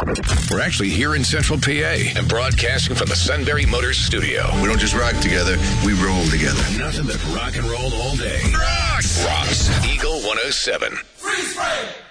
We're actually here in Central PA and broadcasting from the Sunbury Motors studio. We don't just rock together, we roll together. Nothing but rock and roll all day. Rocks! Eagle 107. Freeze frame!